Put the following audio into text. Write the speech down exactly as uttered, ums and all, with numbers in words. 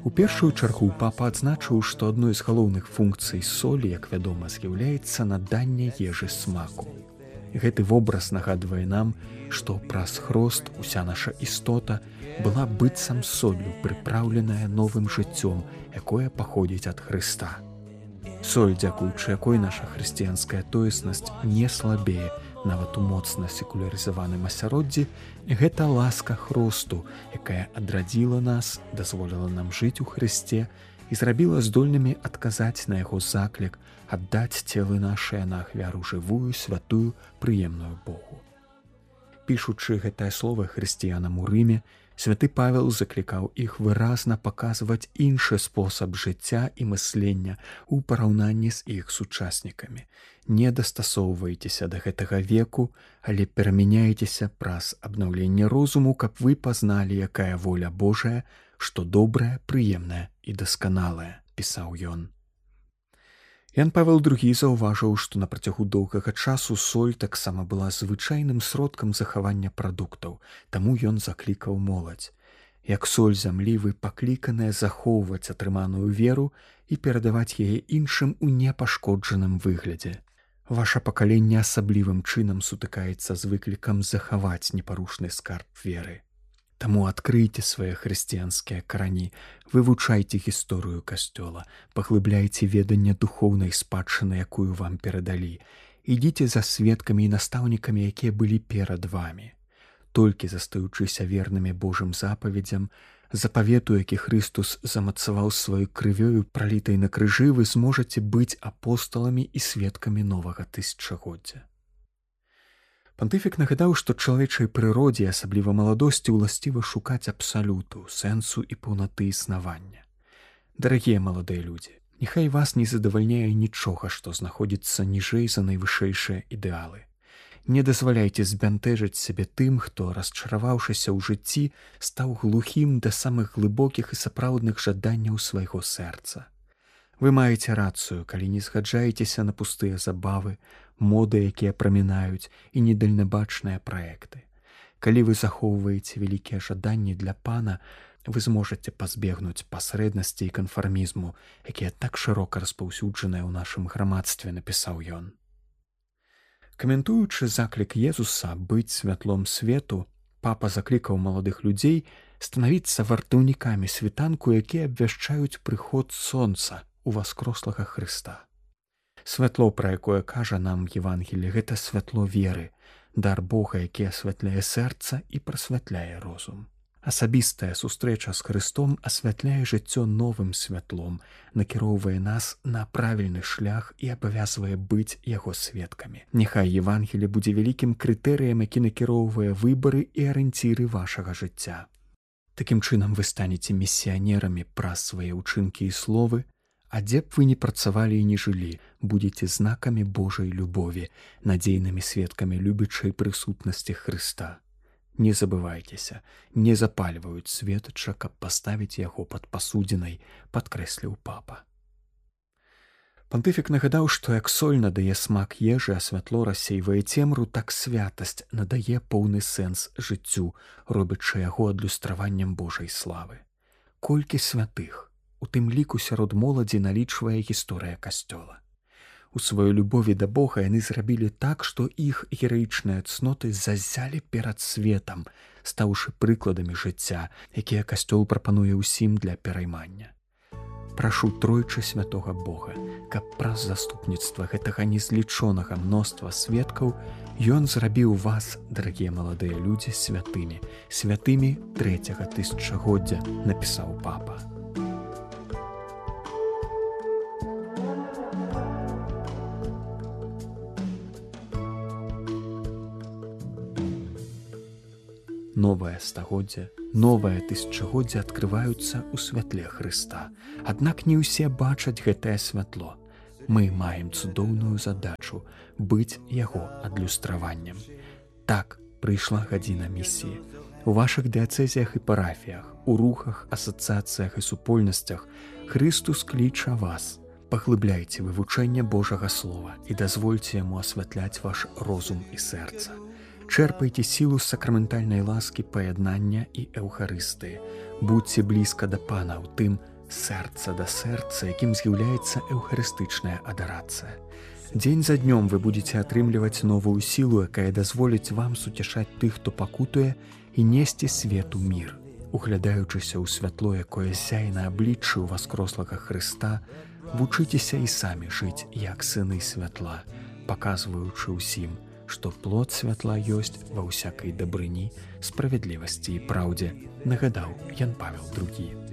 У першую чаргу папа адзначыў, што адной з галоўных функцый солі, як вядома, з'яўляецца наданне ежы смаку. Гэты вобраз нагадвае нам, што праз хрост уся наша істота была быццам соллю, прыпраўленая новым жыццём, якое паходзіць ад Хрыста. Соль, дзякуючы якой наша хрысціянская тоеснасць не слабее, нават у моцна секулярызаваным асяроддзі, гэта ласка хросту, якая адрадзіла нас, дазволіла нам жыць у Хрысце і зрабіла здольнымі адказаць на яго заклік, аддаць целы нашыя на ахвяру жывую, святую, прыемную Богу. Пішучы гэтае слова хрысціянам у Рыме, святы Павел заклікаў іх выразна паказваць іншы спосаб жыцця і мыслення ў параўнанні з іх сучаснікамі. Не дастасоўвайцеся да гэтага веку, але перамяняйцеся праз абнаўленне розуму, каб вы пазналі, якая воля Божая, што добрая, прыемная і дасканалая, пісаў ён. Ян Павел другі заўважыў, што на працягу доўгага часу соль таксама была звычайным сродкам захавання прадуктаў, таму ён заклікаў моладзь. Як соль зямлі, вы пакліканыя захоўваць атрыманую веру і перадаваць яе іншым у непашкоджаным выглядзе. Ваша пакаленне асаблівым чынам сутыкаецца з выклікам захаваць непарушны скарб веры. Таму адкрыйце свае хрысціянскія карані, вывучайце гісторыю касцёла, паглыбляйце веданне духоўнай спадчыны, якую вам перадалі. Ідзіце за сведкамі і настаўнікамі, якія былі перад вамі. Толькі застаючыся вернымі Божым запаведзям, запавету, які Хрыстус замацаваў сваёй крывёю, пралітай на крыжы, вы зможаце быць апосталамі і сведкамі новага тысячагоддзя. Пантыфік нагадаў, што чалавечай прыродзе, асабліва маладосці, уласціва шукаць абсалюту, сэнсу і паўнаты існавання. Дарагія маладыя людзі, няхай вас не задавальняе нічога, што знаходзіцца ніжэй за найвышэйшыя ідэалы. Не дазваляйце збянтэжыць сябе тым, хто, расчараваўшыся ў жыцці, стаў глухім да самых глыбокіх і сапраўдных жаданняў свайго сэрца. Вы маеце рацыю, калі не згаджаецеся на пустыя забавы, моды, якія прамінаюць, і недальнабачныя праекты. Калі вы захоўваеце вялікія жаданні для пана, вы зможаце пазбегнуць пасрэднасці і канфармізму, якія так шырока распаўсюджаныя ў нашым грамадстве, напісаў ён. Каментуючы заклік Езуса быць святлом свету, папа заклікаў маладых людзей станавіцца вартаўнікамі світанку, якія абвяшчаюць прыход сонца у васкрослага Хрыста. Святло, пра якое кажа нам Евангелле, гэта святло веры, дар Бога, які асвятляе сэрца і прасвятляе розум. Асабістая сустрэча з Хрыстом асвятляе жыццё новым святлом, накіроўвае нас на правільны шлях і абавязвае быць яго сведкамі. Няхай Евангелле будзе вялікім крытэрыем, які накіроўвае выбары і арыенціры вашага жыцця. Такім чынам вы станеце місіянерамі праз свае ўчынкі і словы, а дзе б вы не працавалі і не жылі, будзеце знакамі Божай любові, надзейнымі сведкамі любячай прысутнасці Хрыста. Не забывайцеся, не запальваюць светача, каб паставіць яго пад пасудзінай, падкрэсліў папа. Пантыфік нагадаў, што як соль надае смак ежы, а святло рассейвае цемру, так святасць надае поўны сэнс жыццю, робячы яго адлюстраваннем Божай славы. Колькі святых, у тым ліку сярод моладзі налічвае гісторыя касцёла. У сваёй любові да Бога яны зрабілі так, што іх гераічныя цноты зазялі перад светам, стаўшы прыкладамі жыцця, якія касцёл прапануе ўсім для пераймання. Прашу тройчы святога Бога, каб праз заступніцтва гэтага незлічонага мноства сведкаў ён зрабіў вас, дарагія маладыя людзі, святымі, святымі трэцяга тысячагоддзя, напісаў папа. Новае стагоддзе, новае тысячагоддзе адкрываюцца ў святле Хрыста. Аднак не ўсе бачаць гэтае святло. Мы маем цудоўную задачу быць яго адлюстраваннем. Так прыйшла гадзіна місіі. У вашых дыяцэзіях і парафіях, у рухах, асацыяцыях і супольнасцях Хрыстус кліча вас. Паглыбляйце вывучэнне Божага Слова і дазвольце яму асвятляць ваш розум і сэрца. Чэрпайце сілу сакраментальнай ласкі паяднання і эўхарыстыі. Будзьце блізка да Пана ў тым, сэрца да сэрца, якім з'яўляецца эўхарыстычная адарацыя. Дзень за днём вы будзеце атрымліваць новую сілу, якая дазволіць вам суцяшаць тых, хто пакутуе, і несці свету мір. Углядаючыся ў святло, якое зяе на абліччы ў васкрослага Хрыста, вучыцеся і самі жыць, як сыны святла, паказваючы ўсім, што плод святла ёсць ва ўсякай дабрыні, справядлівасці і праўдзе, нагадаў Ян Павел другі.